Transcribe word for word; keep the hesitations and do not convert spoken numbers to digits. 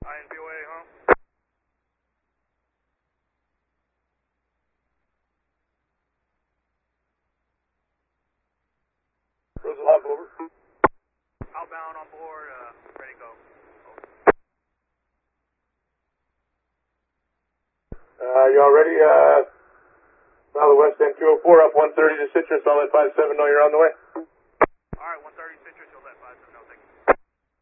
I N B O A, huh? Rosal Hop, over. Outbound on board, uh, ready to go. Uh, y'all ready? Uh, now the West End two oh four up one thirty to Citrus. I'll let five seven know you're on the way.